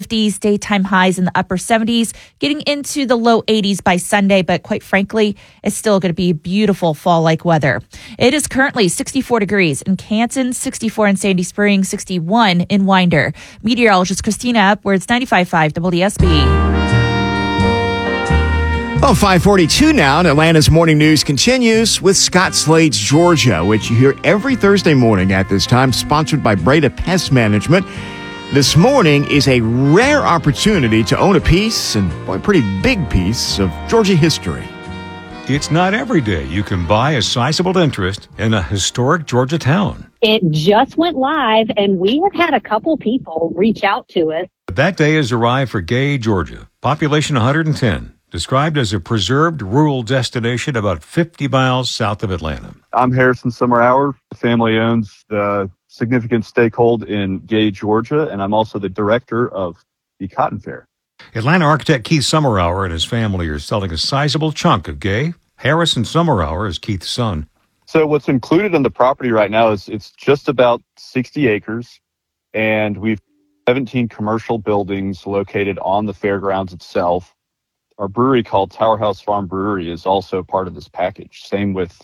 50s, daytime highs in the upper 70s, getting into the low 80s by Sunday. But quite frankly, it's still going to be beautiful fall-like weather. It is currently 64 degrees in Canton, 64 in Sandy Springs, 61 in Winder. Meteorologist Christina Upwards, 95.5 WSB. Well, 5:42 now, and Atlanta's morning news continues with Scott Slade's Georgia, which you hear every Thursday morning at this time, sponsored by Breda Pest Management. This morning is a rare opportunity to own a piece, and boy, a pretty big piece, of Georgia history. It's not every day you can buy a sizable interest in a historic Georgia town. It just went live, and we have had a couple people reach out to us. But that day has arrived for Gay, Georgia, population 110. Described as a preserved rural destination about 50 miles south of Atlanta. I'm Harrison Summerhour. The family owns the significant stakehold in Gay, Georgia, and I'm also the director of the Cotton Fair. Atlanta architect Keith Summerhour and his family are selling a sizable chunk of Gay. Harrison Summerhour is Keith's son. So what's included in the property right now is it's just about 60 acres, and we've 17 commercial buildings located on the fairgrounds itself. Our brewery called Tower House Farm Brewery is also part of this package. Same with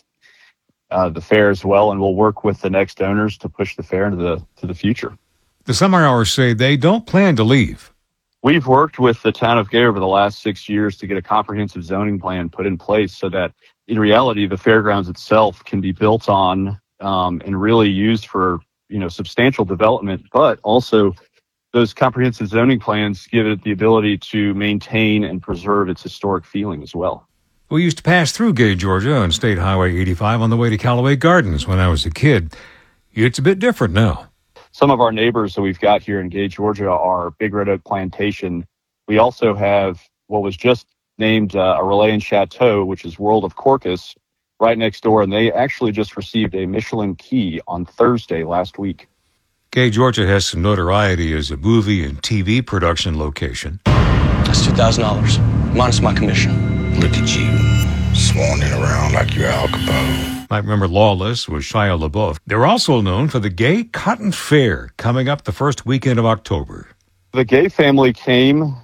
the fair as well, and we'll work with the next owners to push the fair into the future. The Summerhours say they don't plan to leave. We've worked with the town of Gay over the last 6 years to get a comprehensive zoning plan put in place so that in reality the fairgrounds itself can be built on and really used for substantial development, but also those comprehensive zoning plans give it the ability to maintain and preserve its historic feeling as well. We used to pass through Gay, Georgia on State Highway 85 on the way to Callaway Gardens when I was a kid. It's a bit different now. Some of our neighbors that we've got here in Gay, Georgia are Big Red Oak Plantation. We also have what was just named a Relais and Chateau, which is World of Corcus, right next door, and they actually just received a Michelin key on Thursday last week. Gay, Georgia has some notoriety as a movie and TV production location. That's $2,000, minus my commission. Look at you, swanning around like you're Al Capone. Might remember Lawless with Shia LaBeouf. They're also known for the Gay Cotton Fair coming up the first weekend of October. The Gay family came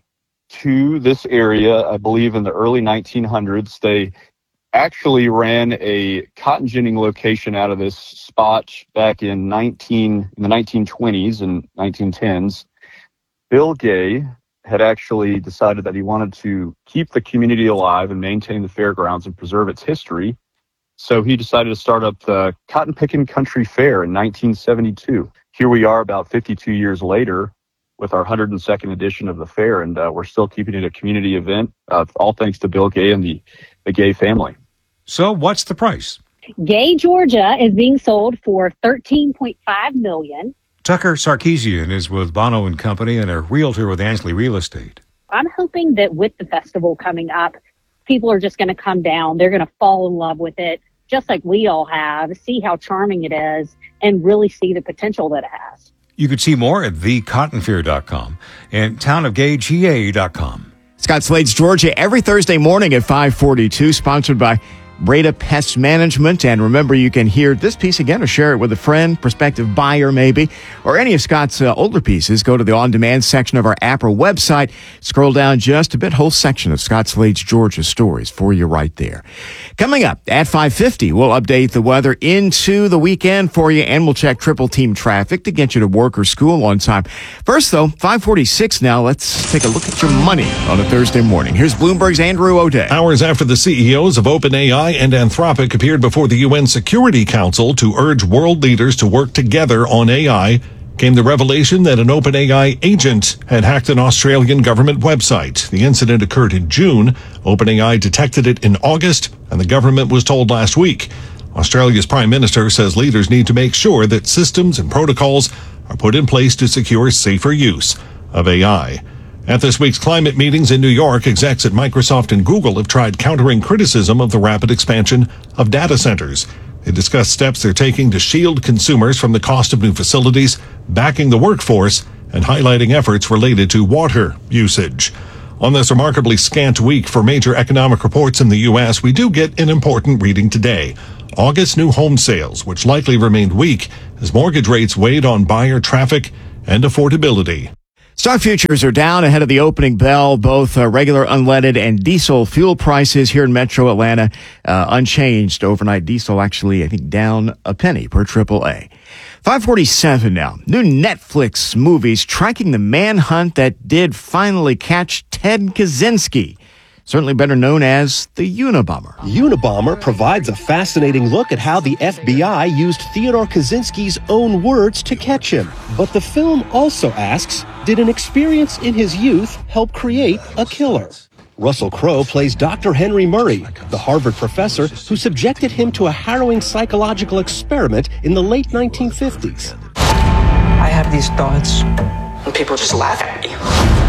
to this area, I believe, in the early 1900s. They actually ran a cotton ginning location out of this spot back in the 1920s and 1910s. Bill Gay had actually decided that he wanted to keep the community alive and maintain the fairgrounds and preserve its history. So he decided to start up the Cotton Pickin' Country Fair in 1972. Here we are about 52 years later with our 102nd edition of the fair, and we're still keeping it a community event, all thanks to Bill Gay and the Gay family. So what's the price? Gay, Georgia is being sold for $13.5 million. Tucker Sarkeesian is with Bono & Company and a realtor with Ansley Real Estate. I'm hoping that with the festival coming up, people are just going to come down. They're going to fall in love with it, just like we all have, see how charming it is, and really see the potential that it has. You could see more at thecottonfair.com and townofgayga.com. Scott Slade's Georgia every Thursday morning at 5:42, sponsored by Breda Pest Management. And remember, you can hear this piece again or share it with a friend, prospective buyer maybe, or any of Scott's older pieces. Go to the on-demand section of our app or website. Scroll down just a bit, whole section of Scott Slade's Georgia stories for you right there. Coming up at 5:50, we'll update the weather into the weekend for you, and we'll check triple team traffic to get you to work or school on time. First, though, 5:46 now. Let's take a look at your money on a Thursday morning. Here's Bloomberg's Andrew O'Day. Hours after the CEOs of OpenAI and Anthropic appeared before the UN Security Council to urge world leaders to work together on AI, came the revelation that an OpenAI agent had hacked an Australian government website. The incident occurred in June. OpenAI detected it in August, and the government was told last week. Australia's Prime Minister says leaders need to make sure that systems and protocols are put in place to secure safer use of AI. At this week's climate meetings in New York, execs at Microsoft and Google have tried countering criticism of the rapid expansion of data centers. They discussed steps they're taking to shield consumers from the cost of new facilities, backing the workforce, and highlighting efforts related to water usage. On this remarkably scant week for major economic reports in the U.S., we do get an important reading today. August new home sales, which likely remained weak as mortgage rates weighed on buyer traffic and affordability. Stock futures are down ahead of the opening bell. Both regular unleaded and diesel fuel prices here in Metro Atlanta unchanged overnight. Diesel actually, I think, down a penny per AAA. 5:47 now. New Netflix movies tracking the manhunt that did finally catch Ted Kaczynski, certainly better known as the Unabomber. Unabomber provides a fascinating look at how the FBI used Theodore Kaczynski's own words to catch him. But the film also asks, did an experience in his youth help create a killer? Russell Crowe plays Dr. Henry Murray, the Harvard professor who subjected him to a harrowing psychological experiment in the late 1950s. I have these thoughts, and people just laugh at me.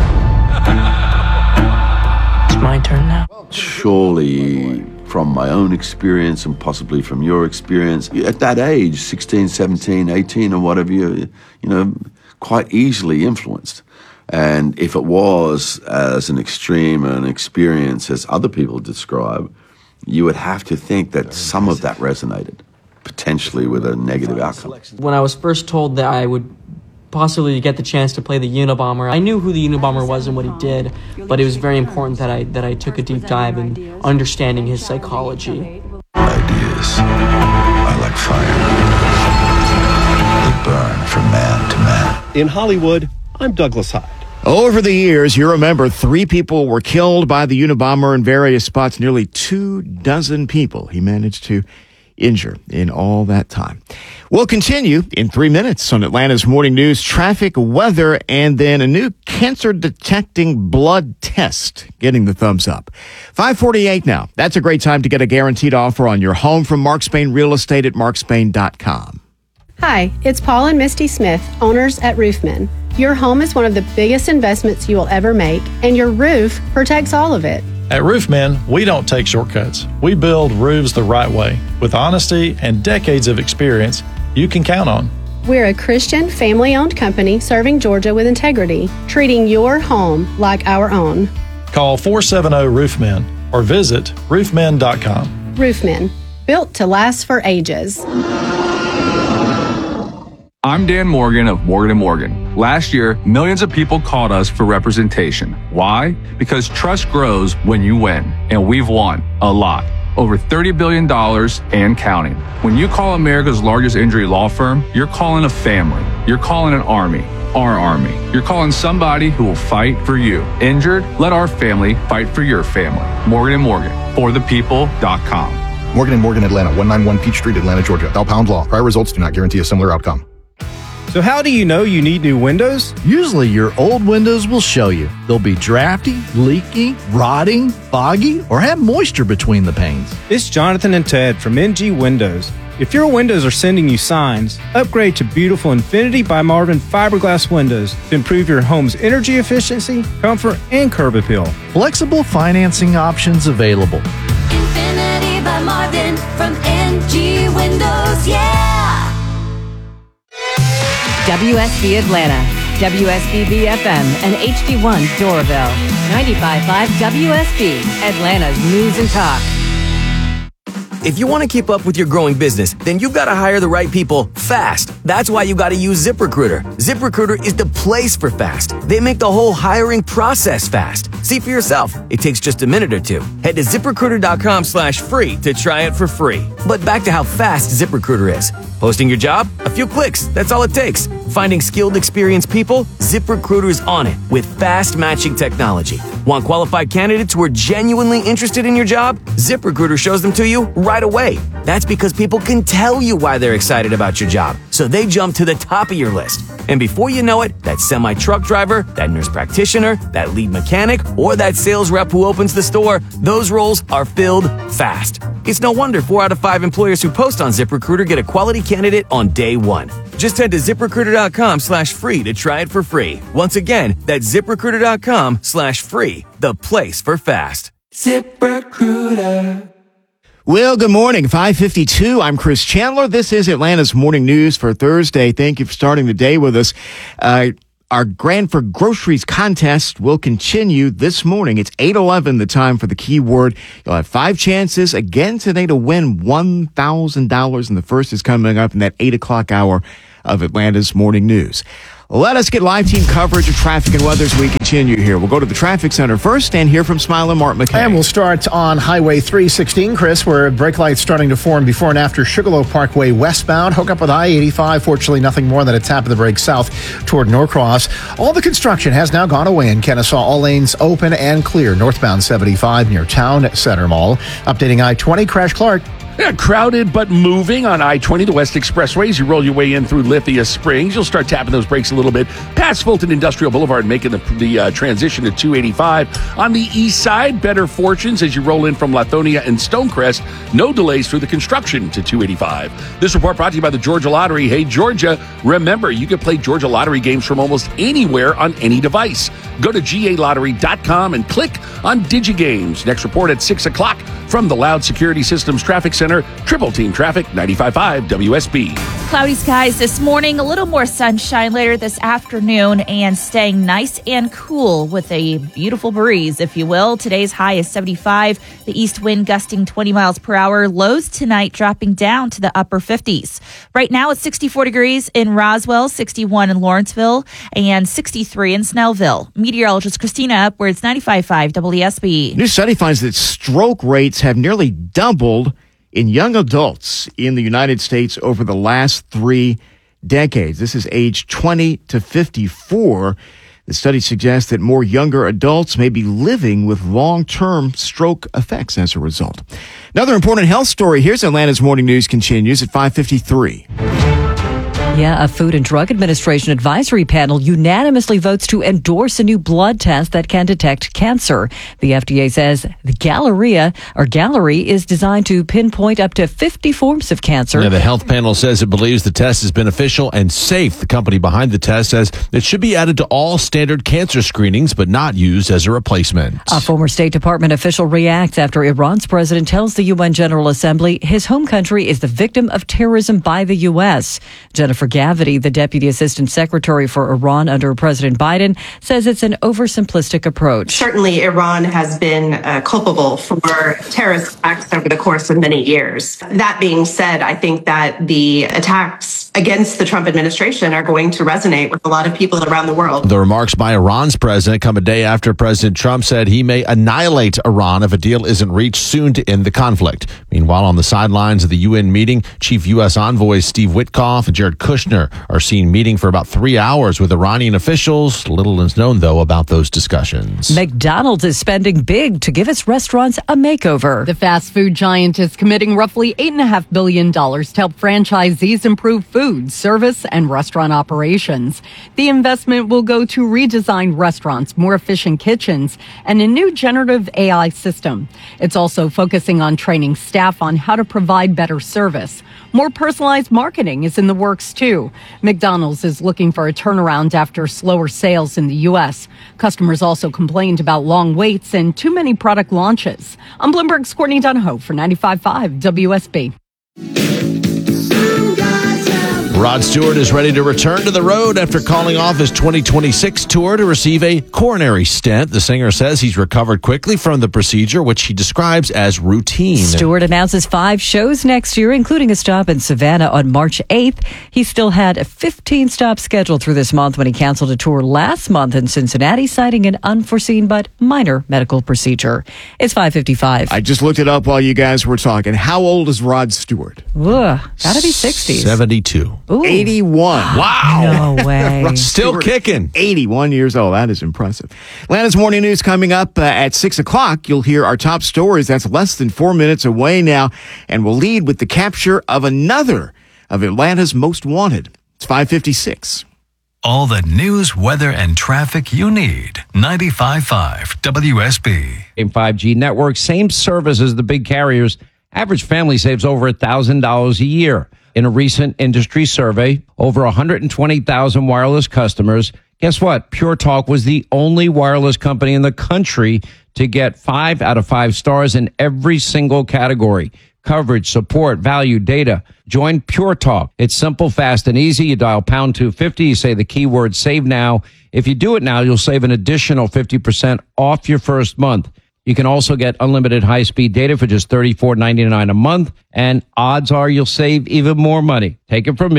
It's my turn now. Surely, from my own experience and possibly from your experience, at that age, 16, 17, 18 or whatever, you know, quite easily influenced. And if it was as an extreme an experience as other people describe, you would have to think that some of that resonated, potentially with a negative outcome. When I was first told that I would possibly get the chance to play the Unabomber, I knew who the Unabomber was and what he did, but it was very important that I took a deep dive in understanding his psychology. Ideas are like fire. They burn from man to man. In Hollywood, I'm Douglas Hyde. Over the years, you remember 3 people were killed by the Unabomber in various spots. Nearly 24 people he managed to injure in all that time. We'll continue in 3 minutes on Atlanta's Morning News, traffic, weather, and then a new cancer-detecting blood test getting the thumbs up. 5:48 now. That's a great time to get a guaranteed offer on your home from Mark Spain Real Estate at markspain.com. Hi, it's Paul and Misty Smith, owners at Roofmen. Your home is one of the biggest investments you will ever make, and your roof protects all of it. At Roofmen, we don't take shortcuts. We build roofs the right way, with honesty and decades of experience you can count on. We're a Christian, family-owned company serving Georgia with integrity, treating your home like our own. Call 470-ROOFMEN or visit roofmen.com. Roofmen, built to last for ages. I'm Dan Morgan of Morgan & Morgan. Last year, millions of people called us for representation. Why? Because trust grows when you win, and we've won a lot. Over $30 billion and counting. When you call America's largest injury law firm, you're calling a family. You're calling an army. Our army. You're calling somebody who will fight for you. Injured? Let our family fight for your family. Morgan & Morgan. ForThePeople.com. Morgan & Morgan, Atlanta, 191 Peach Street, Atlanta, Georgia. Bell Pound Law. Prior results do not guarantee a similar outcome. So how do you know you need new windows? Usually your old windows will show you. They'll be drafty, leaky, rotting, foggy, or have moisture between the panes. It's Jonathan and Ted from NG Windows. If your windows are sending you signs, upgrade to beautiful Infinity by Marvin fiberglass windows to improve your home's energy efficiency, comfort, and curb appeal. Flexible financing options available. Infinity by Marvin from NG Windows, yeah! WSB Atlanta, WSBB FM, and HD1 Doraville. 95.5 WSB, Atlanta's News and Talk. If you want to keep up with your growing business, then you've got to hire the right people fast. That's why you got to use ZipRecruiter. ZipRecruiter is the place for fast. They make the whole hiring process fast. See for yourself. It takes just a minute or two. Head to ZipRecruiter.com/free to try it for free. But back to how fast ZipRecruiter is. Posting your job? A few clicks. That's all it takes. Finding skilled, experienced people? ZipRecruiter's on it with fast matching technology. Want qualified candidates who are genuinely interested in your job? ZipRecruiter shows them to you right away. That's because people can tell you why they're excited about your job, so they jump to the top of your list. And before you know it, that semi-truck driver, that nurse practitioner, that lead mechanic, or that sales rep who opens the store, those roles are filled fast. It's no wonder 4 out of 5 employers who post on ZipRecruiter get a quality candidate on day one. Just head to ZipRecruiter.com/free to try it for free. Once again, that's ZipRecruiter.com/free, the place for fast. ZipRecruiter. Well, good morning. 5:52. I'm Chris Chandler. This is Atlanta's Morning News for Thursday. Thank you for starting the day with us. Our Grand for Groceries contest will continue this morning. It's 8:11, the time for the keyword. You'll have 5 chances again today to win $1,000, and the first is coming up in that 8 o'clock hour of Atlanta's Morning News. Let us get live team coverage of traffic and weather as we continue here. We'll go to the traffic center first and hear from Smile and Mark McKay. And we'll start on Highway 316, Chris, where brake lights starting to form before and after Sugarloaf Parkway westbound. Hook up with I-85. Fortunately, nothing more than a tap of the brake south toward Norcross. All the construction has now gone away in Kennesaw. All lanes open and clear. Northbound 75 near Town Center Mall. Updating I-20, Crash Clark. Yeah, crowded but moving on I-20, the West Expressway. As you roll your way in through Lithia Springs, you'll start tapping those brakes a little bit past Fulton Industrial Boulevard, making the transition to 285. On the east side, better fortunes as you roll in from Lithonia and Stonecrest. No delays through the construction to 285. This report brought to you by the Georgia Lottery. Hey, Georgia, remember, you can play Georgia Lottery games from almost anywhere on any device. Go to galottery.com and click on DigiGames. Next report at 6 o'clock from the Loud Security Systems Traffic Center. Triple Team Traffic, 95.5 WSB. Cloudy skies this morning, a little more sunshine later this afternoon, and staying nice and cool with a beautiful breeze, if you will. Today's high is 75. The east wind gusting 20 miles per hour. Lows tonight dropping down to the upper 50s. Right now it's 64 degrees in Roswell, 61 in Lawrenceville, and 63 in Snellville. Meteorologist Christina Upwards, 95.5 WSB. New study finds that stroke rates have nearly doubled in young adults in the United States over the last 3 decades. This is age 20 to 54. The study suggests that more younger adults may be living with long-term stroke effects as a result. Another important health story. Here's Atlanta's Morning News continues at 5:53. Yeah, a Food and Drug Administration advisory panel unanimously votes to endorse a new blood test that can detect cancer. The FDA says the Galleri is designed to pinpoint up to 50 forms of cancer. Yeah, the health panel says it believes the test is beneficial and safe. The company behind the test says it should be added to all standard cancer screenings, but not used as a replacement. A former State Department official reacts after Iran's president tells the UN General Assembly his home country is the victim of terrorism by the U.S. Jennifer Gavity, the Deputy Assistant Secretary for Iran under President Biden, says it's an oversimplistic approach. Certainly, Iran has been culpable for terrorist acts over the course of many years. That being said, I think that the attacks against the Trump administration are going to resonate with a lot of people around the world. The remarks by Iran's president come a day after President Trump said he may annihilate Iran if a deal isn't reached soon to end the conflict. Meanwhile, on the sidelines of the UN meeting, Chief U.S. Envoys Steve Witkoff and Jared Kushner are seen meeting for about 3 hours with Iranian officials. Little is known, though, about those discussions. McDonald's is spending big to give its restaurants a makeover. The fast food giant is committing roughly $8.5 billion to help franchisees improve food, service, and restaurant operations. The investment will go to redesigned restaurants, more efficient kitchens, and a new generative AI system. It's also focusing on training staff on how to provide better service. More personalized marketing is in the works, too. McDonald's is looking for a turnaround after slower sales in the U.S. Customers also complained about long waits and too many product launches. I'm Bloomberg's Courtney Donahoe for 95.5 WSB. Rod Stewart is ready to return to the road after calling off his 2026 tour to receive a coronary stent. The singer says he's recovered quickly from the procedure, which he describes as routine. Stewart announces 5 shows next year, including a stop in Savannah on March 8th. He still had a 15 stops scheduled through this month when he canceled a tour last month in Cincinnati, citing an unforeseen but minor medical procedure. It's 5:55. I just looked it up while you guys were talking. How old is Rod Stewart? Ugh, gotta be 60s. 72. Ooh. 81. Wow. No way. Still kicking. 81 years old. That is impressive. Atlanta's Morning News coming up at 6 o'clock. You'll hear our top stories. That's less than 4 minutes away now. And we'll lead with the capture of another of Atlanta's most wanted. It's 5:56. All the news, weather, and traffic you need. 95.5 WSB. 5G network, same service as the big carriers. Average family saves over $1,000 a year. In a recent industry survey, over 120,000 wireless customers. Guess what? Pure Talk was the only wireless company in the country to get 5 out of 5 stars in every single category. Coverage, support, value, data. Join Pure Talk. It's simple, fast, and easy. You dial pound 250. You say the keyword save now. If you do it now, you'll save an additional 50% off your first month. You can also get unlimited high-speed data for just $34.99 a month, and odds are you'll save even more money. Take it from me.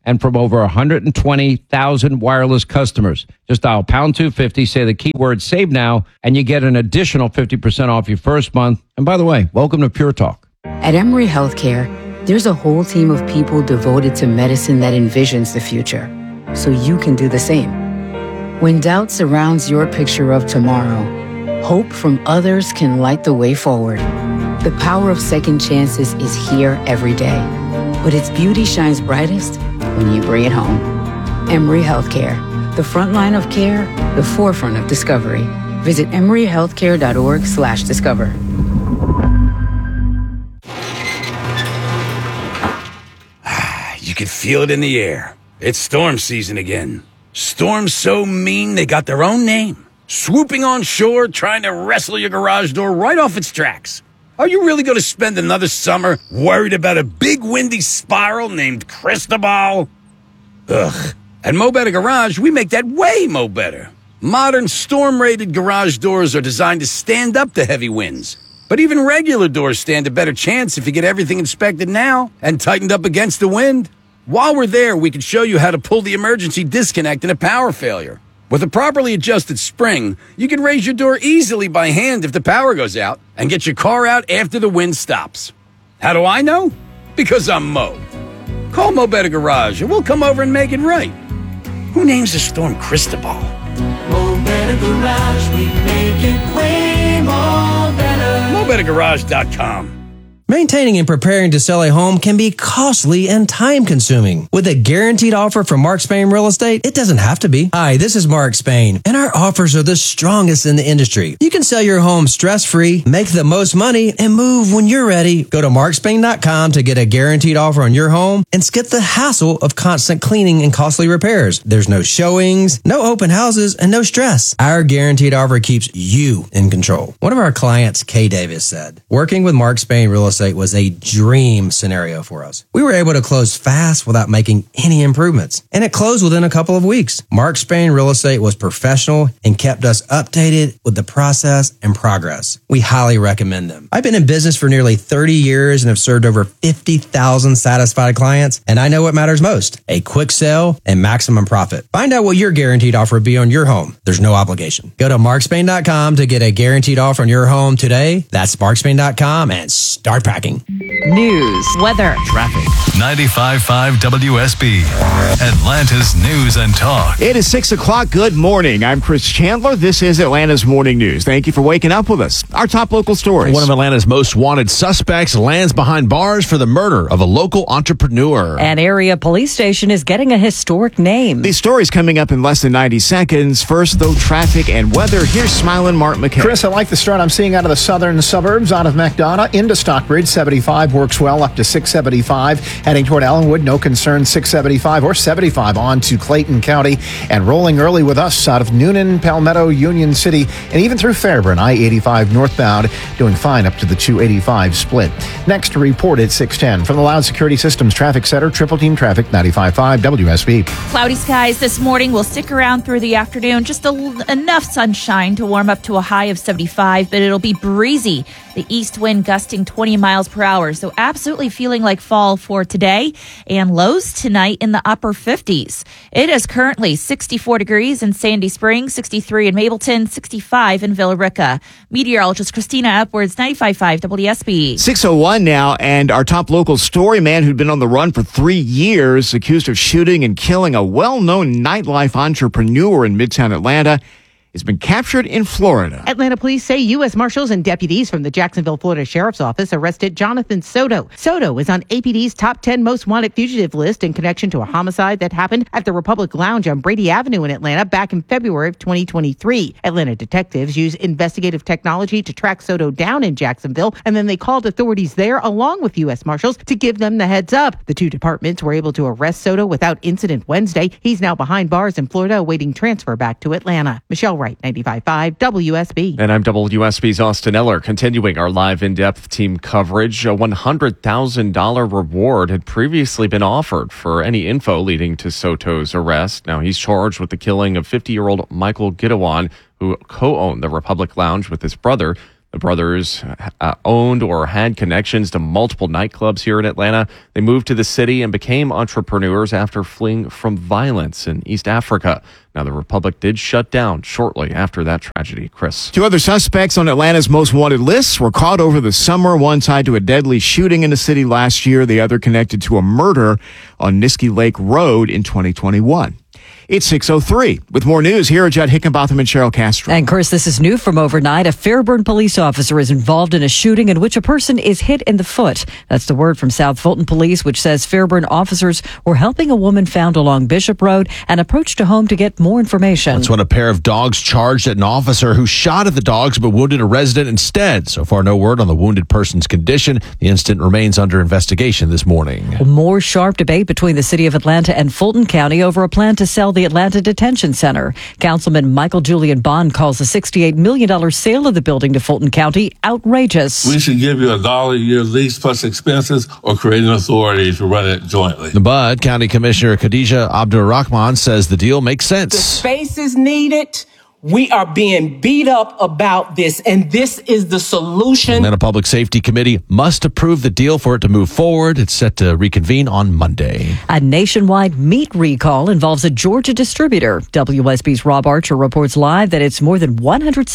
and from over 120,000 wireless customers. Just dial pound 250, say the keyword save now, and you get an additional 50% off your first month. And by the way, welcome to Pure Talk. At Emory Healthcare, there's a whole team of people devoted to medicine that envisions the future, so you can do the same. When doubt surrounds your picture of tomorrow, hope from others can light the way forward. The power of second chances is here every day, but its beauty shines brightest when you bring it home. Emory Healthcare, the front line of care, the forefront of discovery. Visit emoryhealthcare.org/discover. You can feel it in the air. It's storm season again. Storms so mean they got their own name. Swooping on shore, trying to wrestle your garage door right off its tracks. Are you really going to spend another summer worried about a big windy spiral named Cristobal? Ugh. At Mo Better Garage, we make that way mo better. Modern storm-rated garage doors are designed to stand up to heavy winds. But even regular doors stand a better chance if you get everything inspected now and tightened up against the wind. While we're there, we can show you how to pull the emergency disconnect in a power failure. With a properly adjusted spring, you can raise your door easily by hand if the power goes out and get your car out after the wind stops. How do I know? Because I'm Mo. Call Mo Better Garage and we'll come over and make it right. Who names a storm Cristobal? Mo Better Garage, we make it way more better. MoBetterGarage.com. Maintaining and preparing to sell a home can be costly and time-consuming. With a guaranteed offer from Mark Spain Real Estate, it doesn't have to be. Hi, this is Mark Spain, and our offers are the strongest in the industry. You can sell your home stress-free, make the most money, and move when you're ready. Go to markspain.com to get a guaranteed offer on your home and skip the hassle of constant cleaning and costly repairs. There's no showings, no open houses, and no stress. Our guaranteed offer keeps you in control. One of our clients, Kay Davis, said, working with Mark Spain Real Estate was a dream scenario for us. We were able to close fast without making any improvements, and it closed within a couple of weeks. Mark Spain Real Estate was professional and kept us updated with the process and progress. We highly recommend them. I've been in business for nearly 30 years and have served over 50,000 satisfied clients, and I know what matters most: a quick sale and maximum profit. Find out what your guaranteed offer would be on your home. There's no obligation. Go to markspain.com to get a guaranteed offer on your home today. That's markspain.com and start packing. News, weather, traffic. 95.5 WSB, Atlanta's News and Talk. It is 6 o'clock. Good morning. I'm Chris Chandler. This is Atlanta's Morning News. Thank you for waking up with us. Our top local stories. One of Atlanta's most wanted suspects lands behind bars for the murder of a local entrepreneur. An area police station is getting a historic name. These stories coming up in less than 90 seconds. First, though, traffic and weather. Here's Smiling Mark McKay. Chris, I like the start I'm seeing out of the southern suburbs, out of McDonough into Stockbridge. 75 works well up to 675. Heading toward Ellenwood, no concern, 675 or 75 on to Clayton County. And rolling early with us out of Noonan, Palmetto, Union City, and even through Fairburn, I-85 northbound, doing fine up to the 285 split. Next, report at 610 from the Loud Security Systems Traffic Center, Triple Team Traffic, 95.5 WSB. Cloudy skies this morning will stick around through the afternoon. Just enough sunshine to warm up to a high of 75, but it'll be breezy. The east wind gusting 20 miles per hour, so absolutely feeling like fall for today, and lows tonight in the upper 50s. It is currently 64 degrees in Sandy Springs, 63 in Mableton, 65 in Villa Rica. Meteorologist Christina Upwards, 95.5 WSB. 6:01 now, and our top local story: man who'd been on the run for 3 years, accused of shooting and killing a well-known nightlife entrepreneur in Midtown Atlanta, has been captured in Florida. Atlanta police say U.S. Marshals and deputies from the Jacksonville, Florida Sheriff's Office arrested Jonathan Soto. Soto is on APD's top 10 most wanted fugitive list in connection to a homicide that happened at the Republic Lounge on Brady Avenue in Atlanta back in February of 2023. Atlanta detectives used investigative technology to track Soto down in Jacksonville, and then they called authorities there along with U.S. Marshals to give them the heads up. The two departments were able to arrest Soto without incident Wednesday. He's now behind bars in Florida awaiting transfer back to Atlanta. Michelle Wright, 95.5 WSB. And I'm WSB's Austin Eller, continuing our live in-depth team coverage. A $100,000 reward had previously been offered for any info leading to Soto's arrest. Now he's charged with the killing of 50-year-old Michael Gideon, who co-owned the Republic Lounge with his brother. The brothers owned or had connections to multiple nightclubs here in Atlanta. They moved to the city and became entrepreneurs after fleeing from violence in East Africa. Now, the Republic did shut down shortly after that tragedy. Chris. 2 other suspects on Atlanta's most wanted lists were caught over the summer. One tied to a deadly shooting in the city last year. The other connected to a murder on Niskey Lake Road in 2021. It's 6:03. With more news, here are Judd Hickenbotham and Cheryl Castro. And Chris, this is new from overnight. A Fairburn police officer is involved in a shooting in which a person is hit in the foot. That's the word from South Fulton Police, which says Fairburn officers were helping a woman found along Bishop Road and approached a home to get more information. That's when a pair of dogs charged at an officer who shot at the dogs but wounded a resident instead. So far, no word on the wounded person's condition. The incident remains under investigation this morning. More sharp debate between the city of Atlanta and Fulton County over a plan to sell the Atlanta Detention Center. Councilman Michael Julian Bond calls the $68 million sale of the building to Fulton County outrageous. We should give you $1 a year lease plus expenses or create an authority to run it jointly. But County Commissioner Khadija Abdurrahman says the deal makes sense. The space is needed. We are being beat up about this, and this is the solution. And then a public safety committee must approve the deal for it to move forward. It's set to reconvene on Monday. A nationwide meat recall involves a Georgia distributor. WSB's Rob Archer reports live that it's more than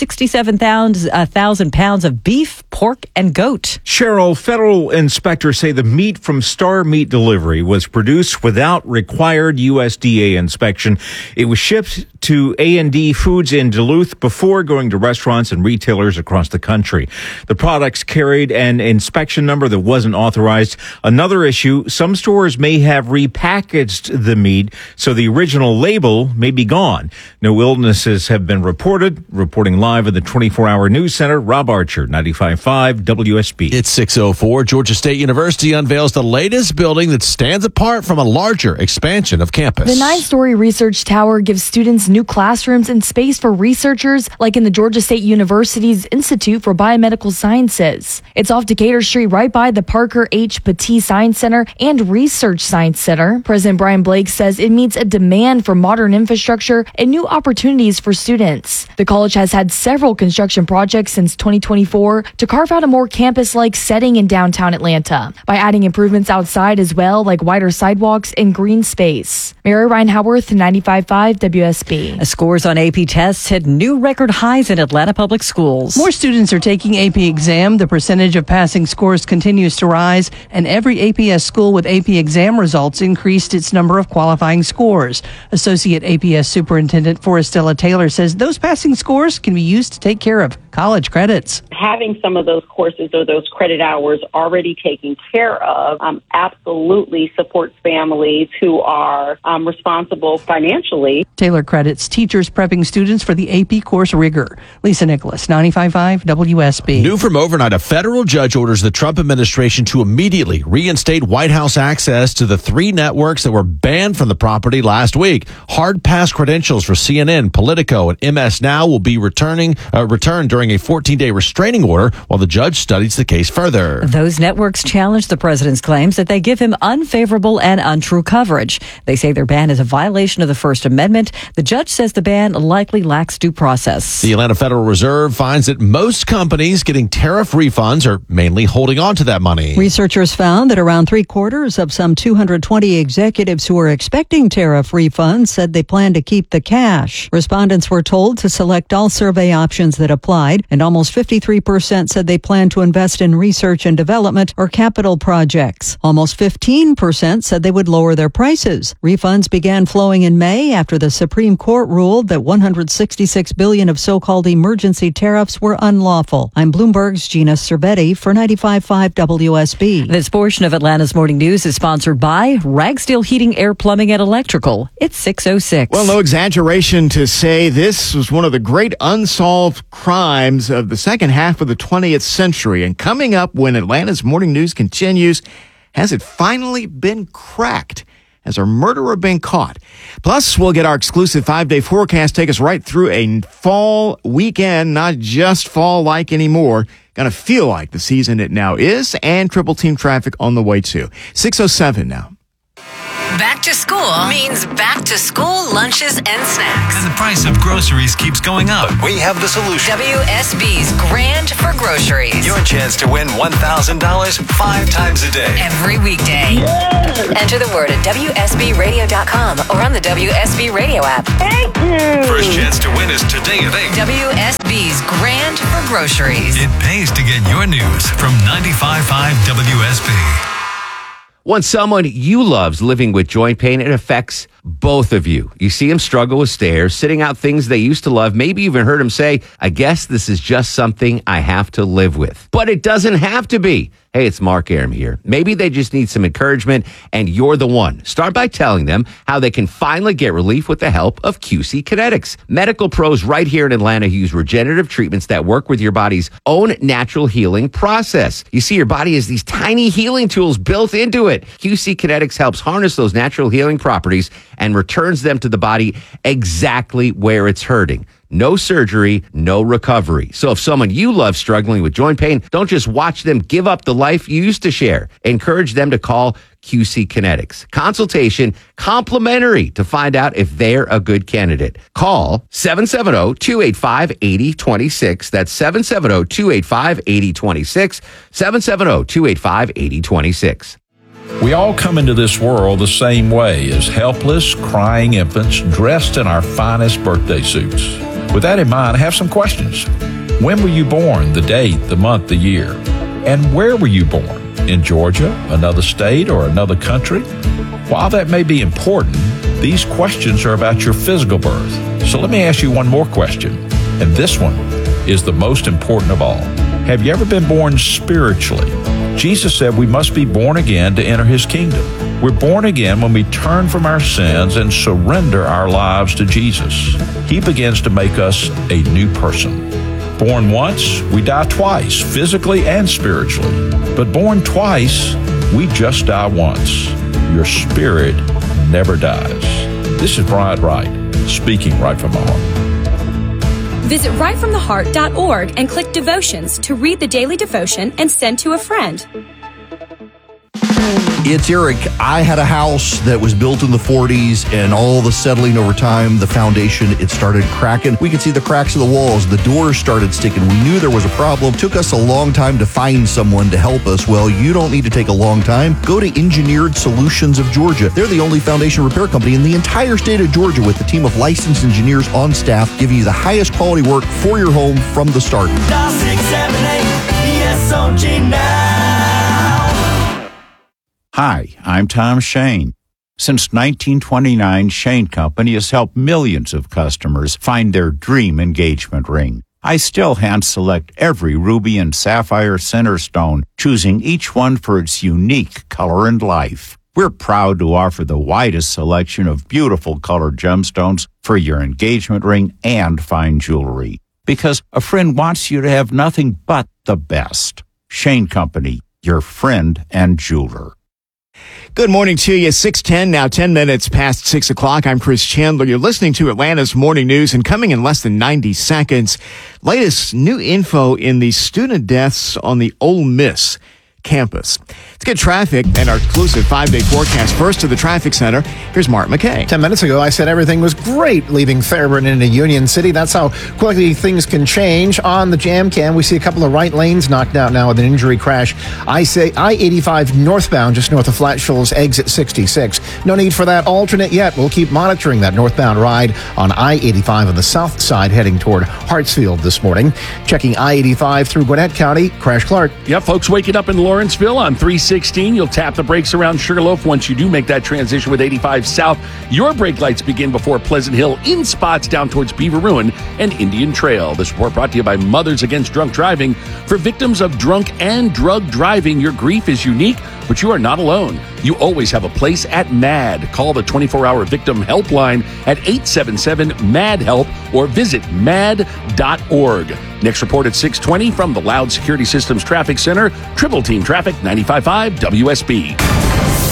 167,000 pounds of beef, pork, and goat. Cheryl, federal inspectors say the meat from Star Meat Delivery was produced without required USDA inspection. It was shipped to A&D Foods in Duluth before going to restaurants and retailers across the country. The products carried an inspection number that wasn't authorized. Another issue, some stores may have repackaged the meat, so the original label may be gone. No illnesses have been reported. Reporting live at the 24-hour news center, Rob Archer, 95.5 WSB. It's 6:04. Georgia State University unveils the latest building that stands apart from a larger expansion of campus. The 9-story research tower gives students new classrooms and space for researchers, like in the Georgia State University's Institute for Biomedical Sciences. It's off Decatur Street, right by the Parker H. Petit Science Center and Research Science Center. President Brian Blake says it meets a demand for modern infrastructure and new opportunities for students. The college has had several construction projects since 2024 to carve out a more campus-like setting in downtown Atlanta by adding improvements outside as well, like wider sidewalks and green space. Mary Ryan Howarth, 95.5 WSB. Scores on AP tests hit new record highs in Atlanta public schools. More students are taking AP exam. The percentage of passing scores continues to rise, and every APS school with AP exam results increased its number of qualifying scores. Associate APS Superintendent Forestella Taylor says those passing scores can be used to take care of college credits. Having some of those courses or those credit hours already taken care of absolutely supports families who are responsible financially. Taylor credits teachers prepping students for the AP course rigor. Lisa Nicholas, 95.5 WSB. New from overnight, a federal judge orders the Trump administration to immediately reinstate White House access to the 3 networks that were banned from the property last week. Hard pass credentials for CNN, Politico, and MS Now will be returned during a 14-day restraining order while the judge studies the case further. Those networks challenge the president's claims that they give him unfavorable and untrue coverage. They say their ban is a violation of the First Amendment. The judge says the ban likely lacks due process. The Atlanta Federal Reserve finds that most companies getting tariff refunds are mainly holding on to that money. Researchers found that around 3/4 of some 220 executives who were expecting tariff refunds said they plan to keep the cash. Respondents were told to select all survey options that applied, and almost 53% said they plan to invest in research and development or capital projects. Almost 15% said they would lower their prices. Refunds began flowing in May after the Supreme Court ruled that $166 billion of so-called emergency tariffs were unlawful. I'm Bloomberg's Gina Cervetti for 95.5 WSB. This portion of Atlanta's Morning News is sponsored by Ragsteel Heating, Air, Plumbing, and Electrical. It's 6:06. Well, no exaggeration to say this was one of the great unsolved crimes of the second half of the 20th century. And coming up when Atlanta's Morning News continues, has it finally been cracked? Has our murderer been caught? Plus, we'll get our exclusive 5-day forecast, take us right through a fall weekend, not just fall-like anymore. Gonna feel like the season it now is, and triple team traffic on the way too. 6:07 now. Back to school means back to school lunches and snacks. And the price of groceries keeps going up. But we have the solution. WSB's Grand for Groceries. Your chance to win $1,000 5 times a day. Every weekday. Yeah. Enter the word at WSBRadio.com or on the WSB Radio app. Thank you. First chance to win is today at 8. WSB's Grand for Groceries. It pays to get your news from 95.5 WSB. When someone you love's living with joint pain, it affects both of you. You see them struggle with stairs, sitting out things they used to love, maybe even heard them say, I guess this is just something I have to live with. But it doesn't have to be. Hey, it's Mark Arum here. Maybe they just need some encouragement, and you're the one. Start by telling them how they can finally get relief with the help of QC Kinetics. Medical pros right here in Atlanta use regenerative treatments that work with your body's own natural healing process. You see, your body has these tiny healing tools built into it. QC Kinetics helps harness those natural healing properties and returns them to the body exactly where it's hurting. No surgery, no recovery. So if someone you love struggling with joint pain, don't just watch them give up the life you used to share. Encourage them to call QC Kinetics. Consultation complimentary to find out if they're a good candidate. Call 770-285-8026. That's 770-285-8026. 770-285-8026. We all come into this world the same way, as helpless, crying infants dressed in our finest birthday suits. With that in mind, I have some questions. When were you born? The date, the month, the year? And where were you born? In Georgia, another state, or another country? While that may be important, these questions are about your physical birth. So let me ask you one more question, and this one is the most important of all. Have you ever been born spiritually? Jesus said we must be born again to enter his kingdom. We're born again when we turn from our sins and surrender our lives to Jesus. He begins to make us a new person. Born once, we die twice, physically and spiritually. But born twice, we just die once. Your spirit never dies. This is Brian Wright, speaking right from my heart. Visit rightfromtheheart.org and click Devotions to read the daily devotion and send to a friend. It's Eric. I had a house that was built in the 40s, and all the settling over time, the foundation, it started cracking. We could see the cracks of the walls. The doors started sticking. We knew there was a problem. It took us a long time to find someone to help us. Well, you don't need to take a long time. Go to Engineered Solutions of Georgia. They're the only foundation repair company in the entire state of Georgia, with a team of licensed engineers on staff, giving you the highest quality work for your home from the start. Dial 678 ESOG now. Hi, I'm Tom Shane. Since 1929, Shane Company has helped millions of customers find their dream engagement ring. I still hand-select every ruby and sapphire center stone, choosing each one for its unique color and life. We're proud to offer the widest selection of beautiful colored gemstones for your engagement ring and fine jewelry, because a friend wants you to have nothing but the best. Shane Company, your friend and jeweler. Good morning to you. 6:10 now, 10 minutes past 6 o'clock. I'm Chris Chandler. You're listening to Atlanta's Morning News, and coming in less than 90 seconds, latest new info in the student deaths on the Ole Miss campus. Let's get traffic and our exclusive 5-day forecast. First to the traffic center, here's Mark McKay. 10 minutes ago, I said everything was great leaving Fairburn into Union City. That's how quickly things can change. On the jam cam, we see a couple of right lanes knocked out now with an injury crash. I-85 northbound, just north of Flat Shoals, exit 66. No need for that alternate yet. We'll keep monitoring that northbound ride on I-85 on the south side heading toward Hartsfield this morning. Checking I-85 through Gwinnett County, Crash Clark. Yep, folks waking up in Lawrenceville on 316. You'll tap the brakes around Sugarloaf once you do make that transition with 85 south. Your brake lights begin before Pleasant Hill in spots down towards Beaver Ruin and Indian Trail. This report brought to you by Mothers Against Drunk Driving. For victims of drunk and drug driving, your grief is unique, but you are not alone. You always have a place at MAD. Call the 24-hour victim helpline at 877-MAD-HELP or visit mad.org. Next report at 6:20 from the Loud Security Systems Traffic Center. Triple Team Traffic, 95.5 WSB.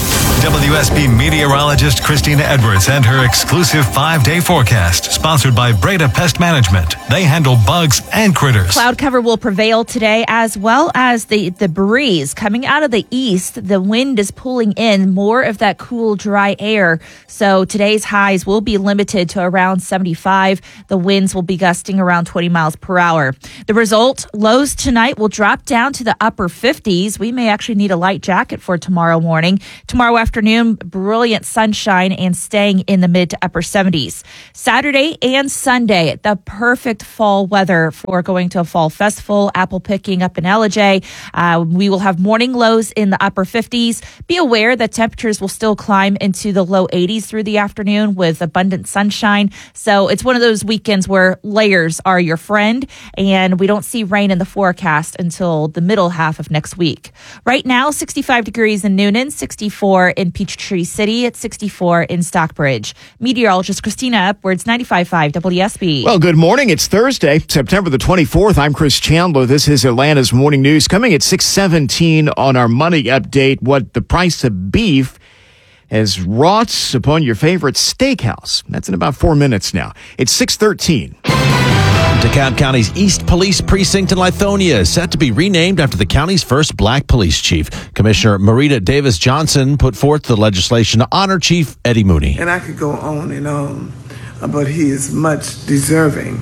WSB meteorologist Christina Edwards and her exclusive 5-day forecast, sponsored by Breda Pest Management. They handle bugs and critters. Cloud cover will prevail today, as well as the breeze coming out of the east. The wind is pulling in more of that cool, dry air. So today's highs will be limited to around 75. The winds will be gusting around 20 miles per hour. The result, lows tonight will drop down to the upper 50s. We may actually need a light jacket for tomorrow morning. Tomorrow afternoon, brilliant sunshine and staying in the mid to upper 70s. Saturday and Sunday, the perfect fall weather for going to a fall festival, apple picking up in LJ. We will have morning lows in the upper 50s. Be aware that temperatures will still climb into the low 80s through the afternoon with abundant sunshine. So it's one of those weekends where layers are your friend, and we don't see rain in the forecast until the middle half of next week. Right now, 65 degrees in Noonan, 64 in Peachtree City, at 64 in Stockbridge. Meteorologist Christina Edwards, 95.5 WSB. Well, good morning. It's Thursday, September the 24th. I'm Chris Chandler. This is Atlanta's Morning News. Coming at 6:17 on our money update, what the price of beef has wrought upon your favorite steakhouse. That's in about 4 minutes now. It's 6:13. DeKalb County's East Police Precinct in Lithonia is set to be renamed after the county's first black police chief. Commissioner Marita Davis Johnson put forth the legislation to honor Chief Eddie Mooney. And I could go on and on, but he is much deserving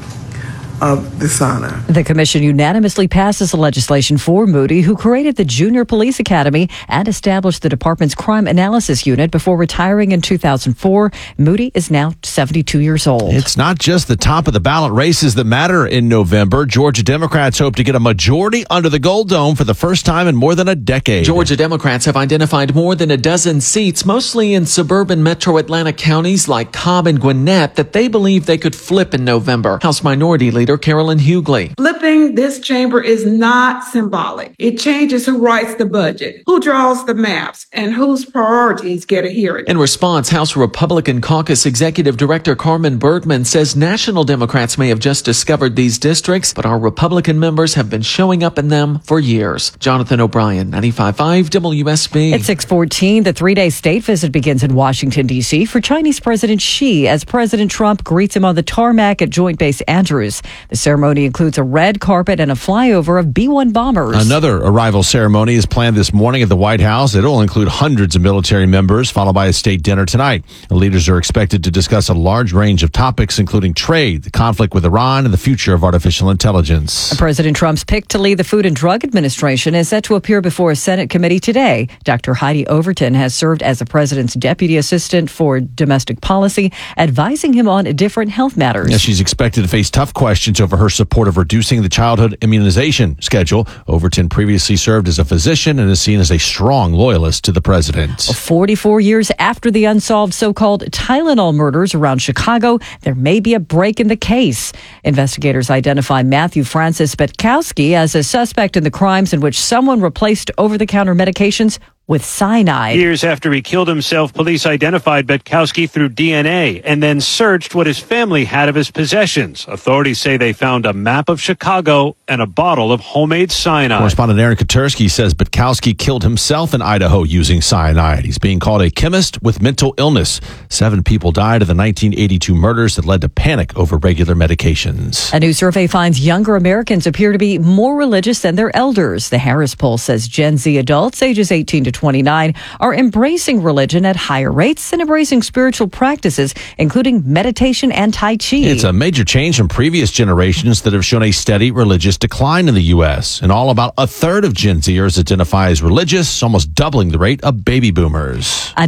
of this honor. The commission unanimously passes the legislation for Moody, who created the Junior Police Academy and established the department's crime analysis unit before retiring in 2004. Moody is now 72 years old. It's not just the top of the ballot races that matter in November. Georgia Democrats hope to get a majority under the Gold Dome for the first time in more than a decade. Georgia Democrats have identified more than a dozen seats, mostly in suburban metro Atlanta counties like Cobb and Gwinnett, that they believe they could flip in November. House Minority Leader Carolyn Hughley. Flipping this chamber is not symbolic. It changes who writes the budget, who draws the maps, and whose priorities get a hearing. In response, House Republican Caucus Executive Director Carmen Bergman says national Democrats may have just discovered these districts, but our Republican members have been showing up in them for years. Jonathan O'Brien, 95.5 WSB. At 6:14, the 3-day state visit begins in Washington, D.C. for Chinese President Xi as President Trump greets him on the tarmac at Joint Base Andrews. The ceremony includes a red carpet and a flyover of B-1 bombers. Another arrival ceremony is planned this morning at the White House. It'll include hundreds of military members, followed by a state dinner tonight. The leaders are expected to discuss a large range of topics, including trade, the conflict with Iran, and the future of artificial intelligence. President Trump's pick to lead the Food and Drug Administration is set to appear before a Senate committee today. Dr. Heidi Overton has served as the president's deputy assistant for domestic policy, advising him on different health matters. Yeah, she's expected to face tough questions over her support of reducing the childhood immunization schedule. Overton previously served as a physician and is seen as a strong loyalist to the president. 44 years after the unsolved so-called Tylenol murders around Chicago, there may be a break in the case. Investigators identify Matthew Francis Betkowski as a suspect in the crimes in which someone replaced over-the-counter medications with cyanide. Years after he killed himself, police identified Betkowski through DNA and then searched what his family had of his possessions. Authorities say they found a map of Chicago and a bottle of homemade cyanide. Correspondent Aaron Katersky says Betkowski killed himself in Idaho using cyanide. He's being called a chemist with mental illness. 7 people died of the 1982 murders that led to panic over regular medications. A new survey finds younger Americans appear to be more religious than their elders. The Harris poll says Gen Z adults ages 18 to 29 are embracing religion at higher rates and embracing spiritual practices, including meditation and Tai Chi. It's a major change from previous generations that have shown a steady religious decline in the U.S. And all about a third of Gen Zers identify as religious, almost doubling the rate of baby boomers. A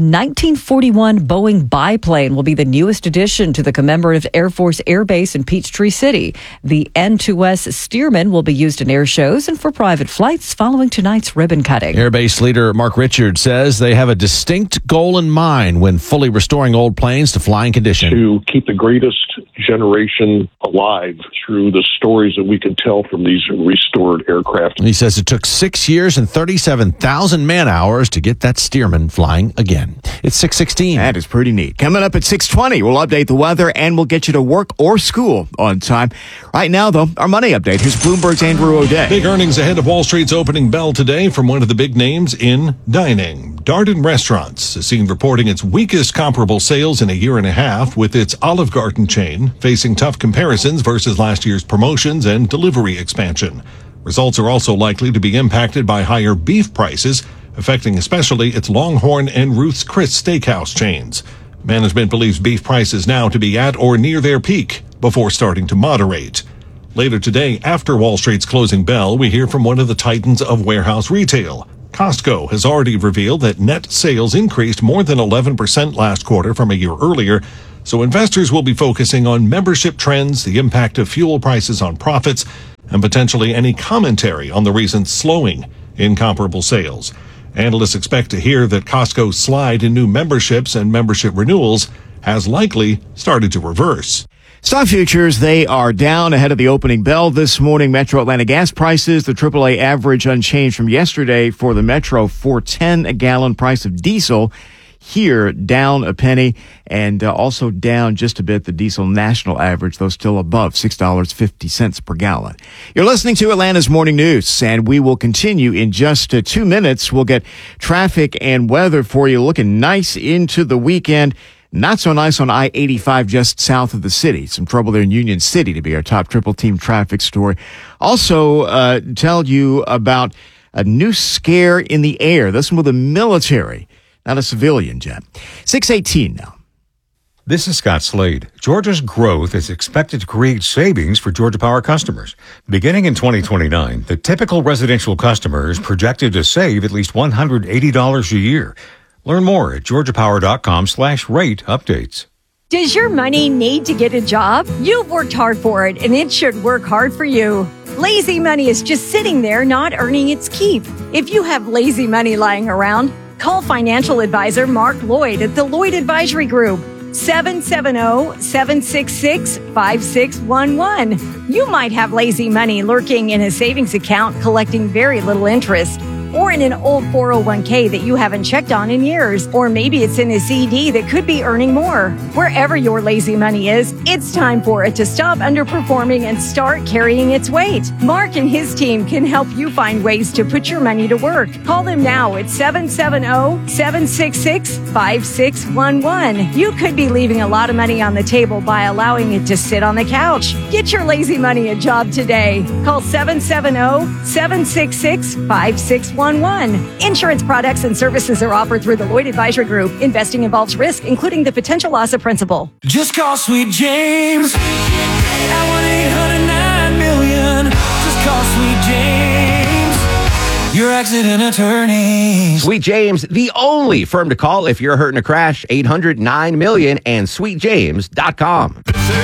1941 Boeing biplane will be the newest addition to the commemorative Air Force Air Base in Peachtree City. The N2S Stearman will be used in air shows and for private flights following tonight's ribbon cutting. Air Base leader Mark Richards says they have a distinct goal in mind when fully restoring old planes to flying condition. To keep the greatest generation alive through the stories that we can tell from these restored aircraft. He says it took 6 years and 37,000 man hours to get that Stearman flying again. It's 6:16. That is pretty neat. Coming up at 6:20, we'll update the weather and we'll get you to work or school on time. Right now, though, our money update. Here's Bloomberg's Andrew O'Day. Big earnings ahead of Wall Street's opening bell today from one of the big names in dining. Darden Restaurants is seen reporting its weakest comparable sales in a year and a half, with its Olive Garden chain facing tough comparisons versus last year's promotions and delivery expansion. Results are also likely to be impacted by higher beef prices, affecting especially its Longhorn and Ruth's Chris Steakhouse chains. Management believes beef prices now to be at or near their peak before starting to moderate. Later today, after Wall Street's closing bell, we hear from one of the titans of warehouse retail. Costco has already revealed that net sales increased more than 11% last quarter from a year earlier, so investors will be focusing on membership trends, the impact of fuel prices on profits, and potentially any commentary on the recent slowing in comparable sales. Analysts expect to hear that Costco's slide in new memberships and membership renewals has likely started to reverse. Stock futures, they are down ahead of the opening bell this morning. Metro Atlanta gas prices, the AAA average unchanged from yesterday for the Metro, $4.10 a gallon. Price of diesel here down a penny, and also down just a bit the diesel national average, though still above $6.50 per gallon. You're listening to Atlanta's Morning News, and we will continue in just 2 minutes. We'll get traffic and weather for you, looking nice into the weekend. Not so nice on I-85 just south of the city. Some trouble there in Union City to be our top triple team traffic story. Also, tell you about a new scare in the air. This one with the military, not a civilian jet. 6:18 now. This is Scott Slade. Georgia's growth is expected to create savings for Georgia Power customers. Beginning in 2029, the typical residential customer is projected to save at least $180 a year. Learn more at georgiapower.com/rate updates. Does your money need to get a job? You've worked hard for it, and it should work hard for you. Lazy money is just sitting there not earning its keep. If you have lazy money lying around, call financial advisor Mark Lloyd at the Lloyd Advisory Group. 770-766-5611. You might have lazy money lurking in a savings account collecting very little interest, or in an old 401k that you haven't checked on in years, or maybe it's in a CD that could be earning more. Wherever your lazy money is, it's time for it to stop underperforming and start carrying its weight. Mark and his team can help you find ways to put your money to work. Call them now at 770-766-5611. You could be leaving a lot of money on the table by allowing it to sit on the couch. Get your lazy money a job today. Call 770-766-5611. Insurance products and services are offered through the Lloyd Advisory Group. Investing involves risk, including the potential loss of principal. Just call Sweet James at 1-800-9-million. Just call Sweet James, your accident attorney. Sweet James, the only firm to call if you're hurt in a crash. 800-9-million and sweetjames.com.